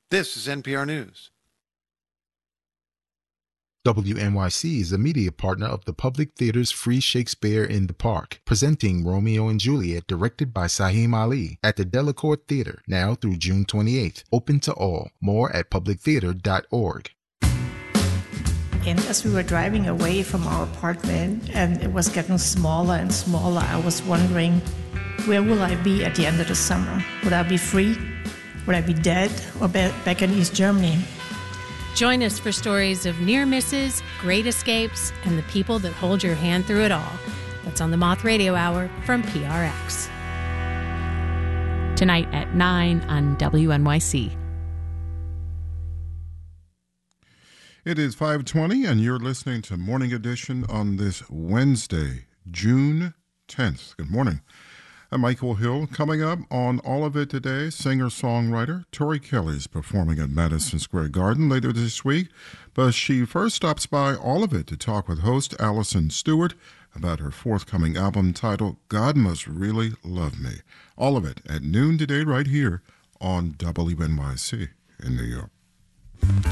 This is NPR News. WNYC is a media partner of the Public Theater's Free Shakespeare in the Park, presenting Romeo and Juliet, directed by Saheem Ali, at the Delacorte Theater, now through June 28th. Open to all. More at publictheater.org. And as we were driving away from our apartment and it was getting smaller and smaller, I was wondering, where will I be at the end of the summer? Would I be free? Would I be dead or back in East Germany? Join us for stories of near misses, great escapes, and the people that hold your hand through it all. That's on the Moth Radio Hour from PRX. Tonight at 9 on WNYC. It is 5:20, and you're listening to Morning Edition on this Wednesday, June 10th. Good morning. I'm Michael Hill. Coming up on All of It today, singer-songwriter Tori Kelly's performing at Madison Square Garden later this week, but she first stops by All of It to talk with host Allison Stewart about her forthcoming album titled God Must Really Love Me. All of it at noon today right here on WNYC in New York.